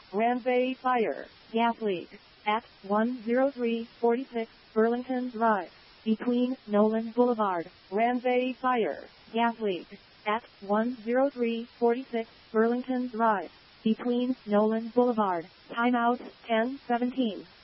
Ranvay Fire, gas leak, at 10346 Burlington Drive, between Nolan Boulevard, Ranvay Fire, gas leak, at 10346 Burlington Drive, between Nolan Boulevard, timeout 10:17.